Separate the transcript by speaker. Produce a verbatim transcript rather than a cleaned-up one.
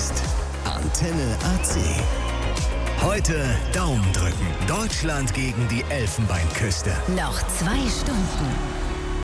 Speaker 1: ist Antenne A C. Heute Daumen drücken. Deutschland gegen die Elfenbeinküste.
Speaker 2: Noch zwei Stunden.